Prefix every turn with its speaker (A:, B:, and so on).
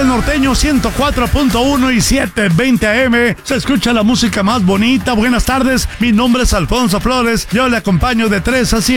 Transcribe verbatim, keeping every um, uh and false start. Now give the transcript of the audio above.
A: del Norteño ciento cuatro punto uno y setecientos veinte A M. Se escucha la música más bonita. Buenas tardes, mi nombre es Alfonso Flores. Yo le acompaño de tres a siete.